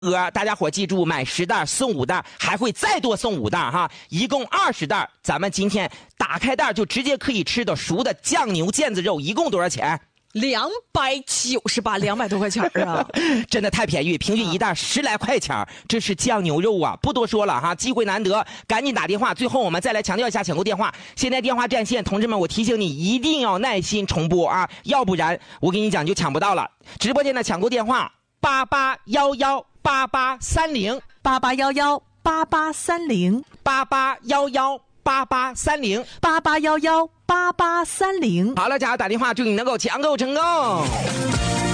大家伙记住，买10袋送5袋，还会再多送5袋哈，一共20袋。咱们今天打开袋就直接可以吃的熟的酱牛腱子肉，一共多少钱 ？298，200多块钱啊！ 真的太便宜，平均1袋10来块钱，这是酱牛肉啊！不多说了哈，机会难得，赶紧打电话。最后我们再来强调一下抢购电话，现在电话占线，同志们，我提醒你一定要耐心重播啊，要不然我跟你讲就抢不到了。直播间的抢购电话 88118830，88118830，88118830。 好了，家伙打电话，祝你能够抢购成功。